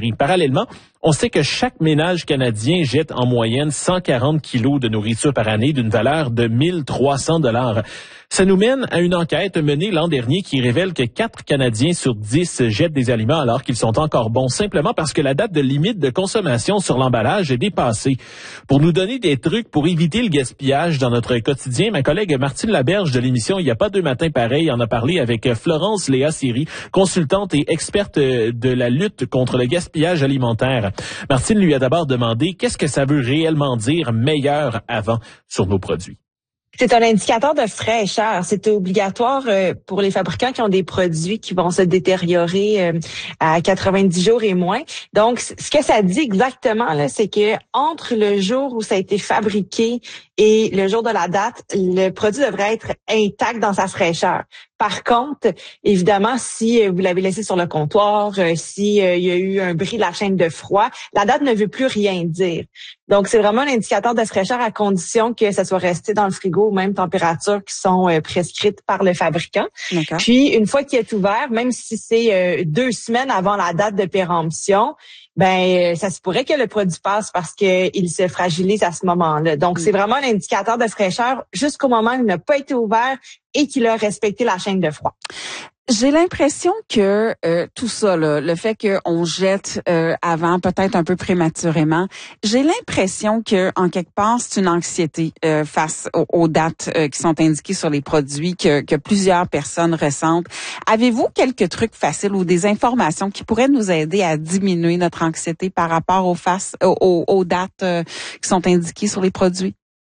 prix. Parallèlement, on sait que chaque ménage canadien jette en moyenne 140 kilos de nourriture par année d'une valeur de 1300 $. Ça nous mène à une enquête menée l'an dernier qui révèle que 4 Canadiens sur 10 jettent des aliments alors qu'ils sont encore bons, simplement parce que la date de limite de consommation sur l'emballage est dépassée. Pour nous donner des trucs pour éviter le gaspillage dans notre quotidien, ma collègue Martine Laberge de l'émission Il n'y a pas deux matins pareils en a parlé avec Florence Léa Siri, consultante et experte de la lutte contre le gaspillage alimentaire. Martine lui a d'abord demandé qu'est-ce que ça veut réellement dire meilleur avant sur nos produits. C'est un indicateur de fraîcheur. C'est obligatoire pour les fabricants qui ont des produits qui vont se détériorer à 90 jours et moins. Donc, ce que ça dit exactement, là, c'est que entre le jour où ça a été fabriqué et le jour de la date, le produit devrait être intact dans sa fraîcheur. Par contre, évidemment, si vous l'avez laissé sur le comptoir, si il y a eu un bris de la chaîne de froid, la date ne veut plus rien dire. Donc, c'est vraiment un indicateur de fraîcheur à condition que ça soit resté dans le frigo aux mêmes températures qui sont prescrites par le fabricant. D'accord. Puis, une fois qu'il est ouvert, même si c'est 2 semaines avant la date de péremption, ça se pourrait que le produit passe parce qu'il se fragilise à ce moment-là. Donc, c'est vraiment un indicateur de fraîcheur jusqu'au moment où il n'a pas été ouvert et qu'il a respecté la chaîne de froid. J'ai l'impression que tout ça, là, le fait qu'on jette avant, peut-être un peu prématurément, j'ai l'impression que en quelque part, c'est une anxiété face aux dates qui sont indiquées sur les produits que plusieurs personnes ressentent. Avez-vous quelques trucs faciles ou des informations qui pourraient nous aider à diminuer notre anxiété par rapport aux dates qui sont indiquées sur les produits?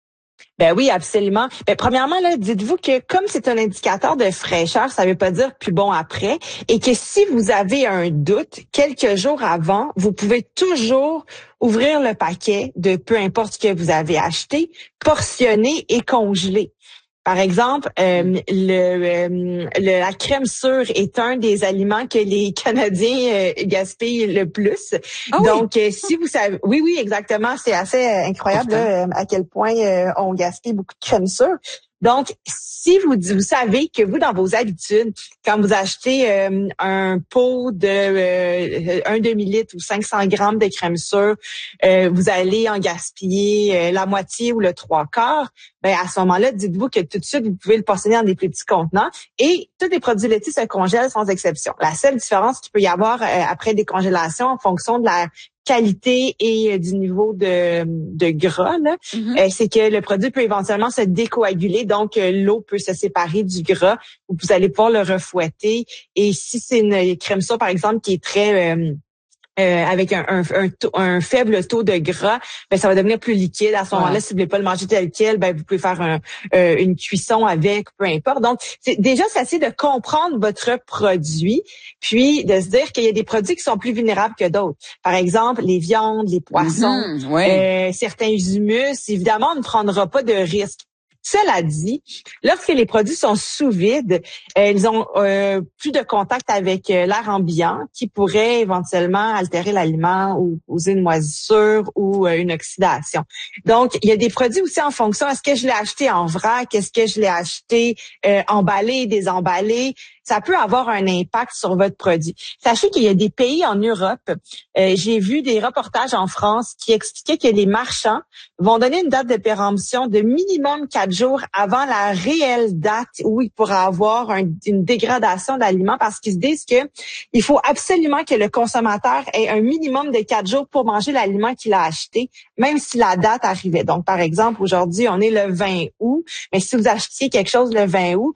Ben oui, absolument. Premièrement, là, dites-vous que comme c'est un indicateur de fraîcheur, ça veut pas dire plus bon après, et que si vous avez un doute, quelques jours avant, vous pouvez toujours ouvrir le paquet de peu importe ce que vous avez acheté, portionner et congeler. Par exemple, la crème sure est un des aliments que les Canadiens gaspillent le plus. Ah donc, oui? si vous savez, oui, exactement, c'est assez incroyable là, à quel point on gaspille beaucoup de crème sure. Donc, si vous savez que vous, dans vos habitudes, quand vous achetez un pot de 1 demi-litre ou 500 grammes de crème sure, vous allez en gaspiller la moitié ou le 3/4, à ce moment-là, dites-vous que tout de suite, vous pouvez le portionner dans des plus petits contenants et tous les produits laitiers se congèlent sans exception. La seule différence qu'il peut y avoir après décongélation en fonction de la qualité et du niveau de gras, là, c'est que le produit peut éventuellement se décoaguler, donc l'eau peut se séparer du gras, vous allez pouvoir le refouetter. Et si c'est une crème sure, par exemple, qui est très avec un faible taux de gras, ça va devenir plus liquide. À ce moment-là, si vous voulez pas le manger tel quel, vous pouvez faire une cuisson avec, peu importe. Donc, c'est assez de comprendre votre produit, puis de se dire qu'il y a des produits qui sont plus vulnérables que d'autres. Par exemple, les viandes, les poissons, certains humus. Évidemment, on ne prendra pas de risque. Cela dit, lorsque les produits sont sous vide, ils ont plus de contact avec l'air ambiant qui pourrait éventuellement altérer l'aliment ou causer une moisissure ou une oxydation. Donc, il y a des produits aussi en fonction, est-ce que je l'ai acheté en vrac, est-ce que je l'ai acheté emballé, désemballé? Ça peut avoir un impact sur votre produit. Sachez qu'il y a des pays en Europe, j'ai vu des reportages en France qui expliquaient que les marchands vont donner une date de péremption de minimum 4 jours avant la réelle date où il pourra avoir une dégradation d'aliment parce qu'ils se disent que il faut absolument que le consommateur ait un minimum de 4 jours pour manger l'aliment qu'il a acheté, même si la date arrivait. Donc, par exemple, aujourd'hui, on est le 20 août, mais si vous achetiez quelque chose le 20 août,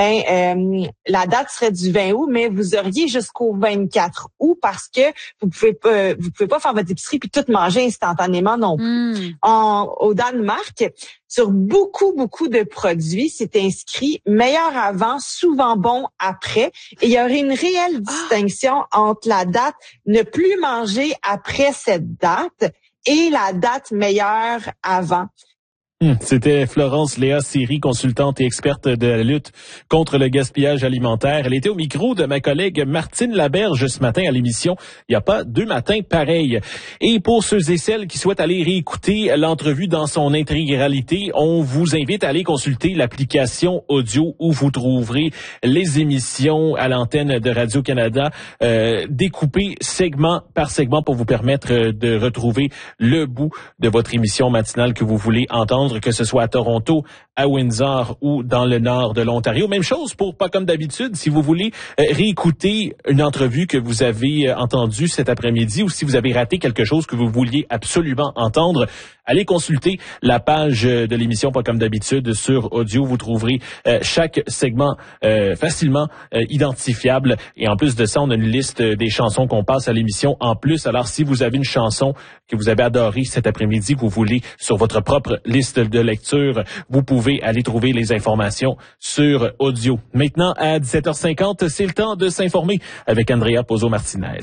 la date serait du 20 août, mais vous auriez jusqu'au 24 août parce que vous pouvez pas faire votre épicerie puis tout manger instantanément non plus. Au Danemark, sur beaucoup de produits, c'est inscrit meilleur avant, souvent bon après. Et il y aurait une réelle distinction entre la date ne plus manger après cette date et la date meilleure avant. C'était Florence Léa Siri, consultante et experte de la lutte contre le gaspillage alimentaire. Elle était au micro de ma collègue Martine Laberge ce matin à l'émission. Il n'y a pas 2 matins pareils. Et pour ceux et celles qui souhaitent aller réécouter l'entrevue dans son intégralité, on vous invite à aller consulter l'application audio où vous trouverez les émissions à l'antenne de Radio-Canada découpées segment par segment pour vous permettre de retrouver le bout de votre émission matinale que vous voulez entendre, que ce soit à Toronto, à Windsor ou dans le nord de l'Ontario. Même chose pour Pas comme d'habitude. Si vous voulez réécouter une entrevue que vous avez entendue cet après-midi ou si vous avez raté quelque chose que vous vouliez absolument entendre, allez consulter la page de l'émission Pas comme d'habitude sur audio. Vous trouverez chaque segment facilement identifiable. Et en plus de ça, on a une liste des chansons qu'on passe à l'émission en plus. Alors, si vous avez une chanson que vous avez adorée cet après-midi, que vous voulez sur votre propre liste de lecture, vous pouvez aller trouver les informations sur audio. Maintenant, à 17h50, c'est le temps de s'informer avec Andrea Pozzo-Martinez.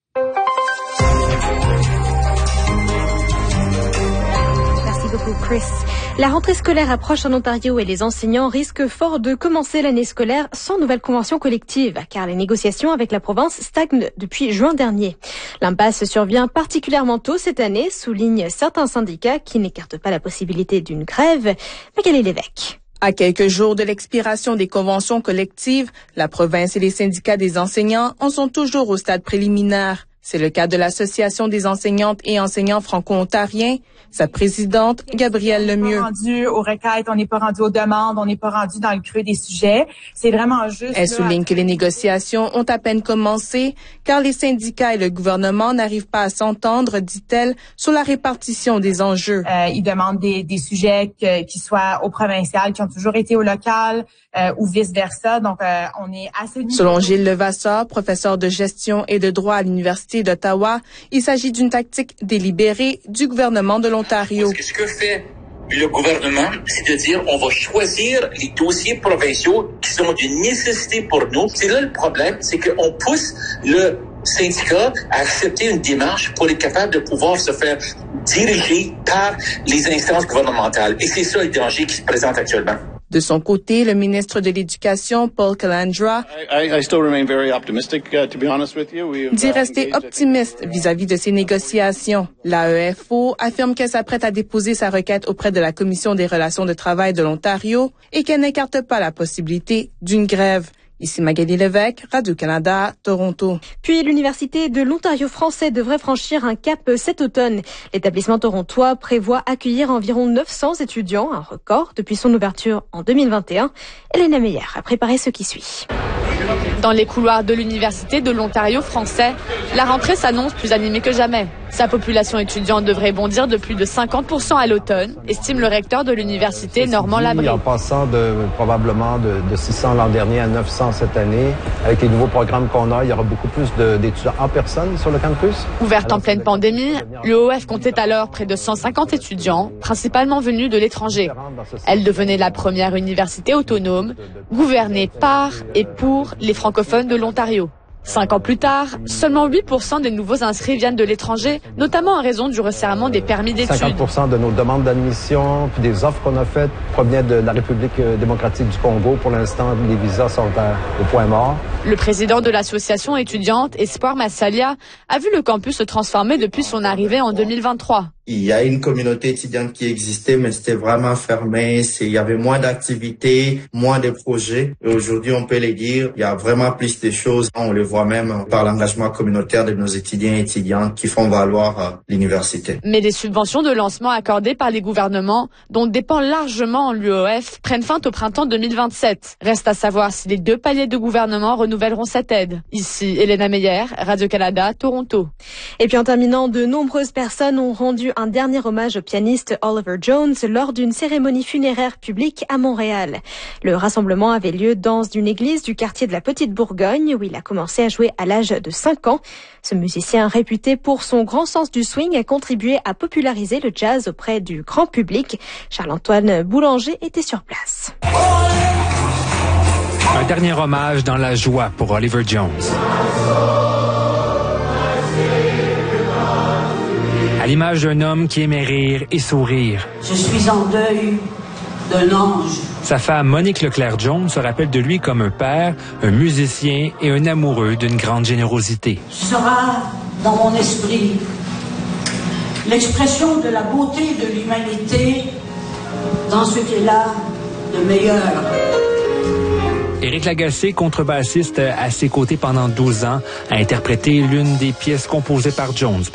Merci beaucoup, Chris. La rentrée scolaire approche en Ontario et les enseignants risquent fort de commencer l'année scolaire sans nouvelle convention collective, car les négociations avec la province stagnent depuis juin dernier. L'impasse survient particulièrement tôt cette année, soulignent certains syndicats qui n'écartent pas la possibilité d'une grève. Magali Lévesque. À quelques jours de l'expiration des conventions collectives, la province et les syndicats des enseignants en sont toujours au stade préliminaire. C'est le cas de l'Association des enseignantes et enseignants franco-ontariens. Sa présidente, Gabrielle Lemieux. On n'est pas rendu aux requêtes, on n'est pas rendu aux demandes, on n'est pas rendu dans le creux des sujets. C'est vraiment juste... Elle souligne que les négociations ont à peine commencé, car les syndicats et le gouvernement n'arrivent pas à s'entendre, dit-elle, sur la répartition des enjeux. Ils demandent des sujets qui soient au provincial, qui ont toujours été au local, ou vice-versa. Donc, on est assez... Selon Gilles Levasseur, professeur de gestion et de droit à l'Université d'Ottawa, il s'agit d'une tactique délibérée du gouvernement de l'Ontario. Parce que ce que fait le gouvernement, c'est de dire on va choisir les dossiers provinciaux qui sont d'une nécessité pour nous. C'est là le problème, c'est qu'on pousse le syndicat à accepter une démarche pour être capable de pouvoir se faire diriger par les instances gouvernementales. Et c'est ça le danger qui se présente actuellement. De son côté, le ministre de l'Éducation, Paul Calandra, dit rester optimiste vis-à-vis de ces négociations. L'AEFO affirme qu'elle s'apprête à déposer sa requête auprès de la Commission des relations de travail de l'Ontario et qu'elle n'écarte pas la possibilité d'une grève. Ici Magali Lévesque, Radio-Canada, Toronto. Puis l'Université de l'Ontario français devrait franchir un cap cet automne. L'établissement torontois prévoit accueillir environ 900 étudiants, un record depuis son ouverture en 2021. Elena Meyer a préparé ce qui suit. Dans les couloirs de l'Université de l'Ontario français, la rentrée s'annonce plus animée que jamais. Sa population étudiante devrait bondir de plus de 50% à l'automne, estime le recteur de l'université, Normand Labré. En passant probablement de 600 l'an dernier à 900 cette année, avec les nouveaux programmes qu'on a, il y aura beaucoup plus d'étudiants en personne sur le campus. Ouverte en pleine pandémie, l'UOF comptait alors près de 150 étudiants, principalement venus de l'étranger. Elle devenait la première université autonome, gouvernée par et pour les francophones de l'Ontario. 5 ans plus tard, seulement 8% des nouveaux inscrits viennent de l'étranger, notamment en raison du resserrement des permis d'études. 50% de nos demandes d'admission puis des offres qu'on a faites provenaient de la République démocratique du Congo. Pour l'instant, les visas sont au point mort. Le président de l'association étudiante Espoir Massalia a vu le campus se transformer depuis son arrivée en 2023. Il y a une communauté étudiante qui existait, mais c'était vraiment fermé. Il y avait moins d'activités, moins de projets. Et aujourd'hui, on peut les dire, il y a vraiment plus de choses. On le voit même par l'engagement communautaire de nos étudiants et étudiantes qui font valoir l'université. Mais les subventions de lancement accordées par les gouvernements, dont dépend largement l'UOF, prennent fin au printemps 2027. Reste à savoir si les 2 paliers de gouvernement renouvelleront cette aide. Ici, Elena Meyer, Radio-Canada, Toronto. Et puis en terminant, de nombreuses personnes ont rendu un dernier hommage au pianiste Oliver Jones lors d'une cérémonie funéraire publique à Montréal. Le rassemblement avait lieu dans une église du quartier de la Petite Bourgogne où il a commencé à jouer à l'âge de 5 ans. Ce musicien réputé pour son grand sens du swing a contribué à populariser le jazz auprès du grand public. Charles-Antoine Boulanger était sur place. Un dernier hommage dans la joie pour Oliver Jones. À à l'image d'un homme qui aimait rire et sourire. Je suis en deuil d'un ange. Sa femme Monique Leclerc-Jones se rappelle de lui comme un père, un musicien et un amoureux d'une grande générosité. Ce sera dans mon esprit l'expression de la beauté de l'humanité dans ce qu'elle a de meilleur. Éric Lagacé, contrebassiste à ses côtés pendant 12 ans, a interprété l'une des pièces composées par Jones.